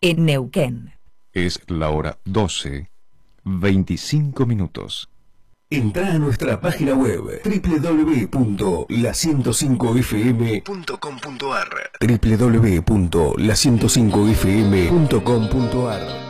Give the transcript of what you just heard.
en Neuquén. Es la hora 12:25. Entrá a nuestra página web www.la105fm.com.ar www.la105fm.com.ar